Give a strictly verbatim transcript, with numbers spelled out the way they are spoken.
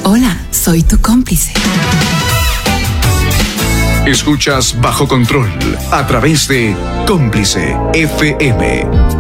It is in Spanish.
Hola, soy tu cómplice. Escuchas Bajo Control a través de Cómplice F M.